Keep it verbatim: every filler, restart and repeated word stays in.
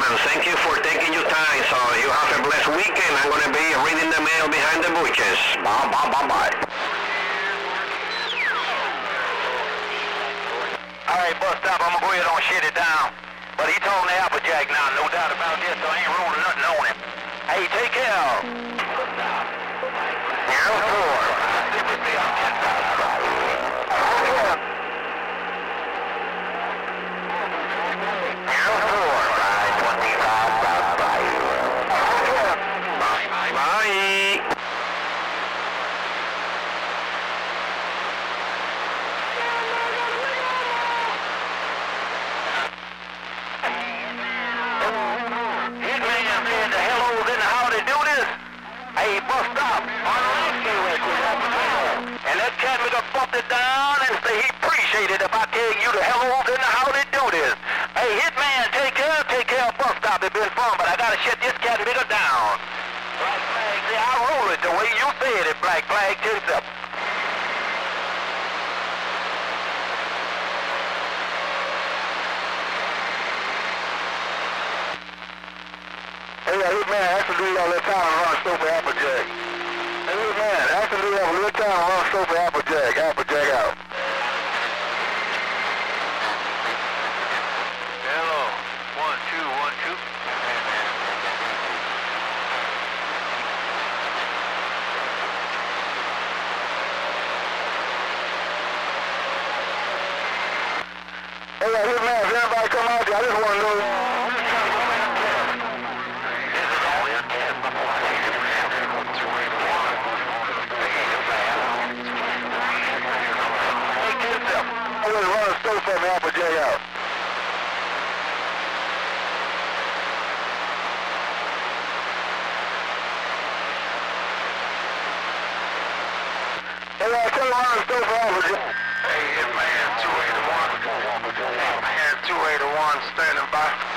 And thank you for taking your time. So you have a blessed weekend. I'm going to be reading the mail behind the bushes. Bye, bye, bye, bye. All right, bus stop. I'm going to go ahead and shut it down. But he told the Applejack now, no doubt about this, so I ain't rolling nothing on him. Hey, take care. Zero four. Zero four. twenty-five. Bye. Bye. Hey, bus stop. And that cat would have bumped it down and say he appreciated if I tell you the hellos and how they do this. Hey, Hitman, take care, take care of bus stop. It's been fun, but I gotta shut this cat nigga down. Black flag, see, I roll it the way you said it, Black flag, ten seven. Hey, Hitman, actually you got a little time to run Soap for Applejack. Hey, Hitman, actually you have a little time to run Soap for Applejack. Applejack out. Hello, one, two, one, two. Hey, Hitman, if everybody come out there, I just want to know. For me, Applejack out. Hey, I tell you what, I'm still for Applejack. Hey, Hitman two eighty-one. Hitman two eighty-one standing by.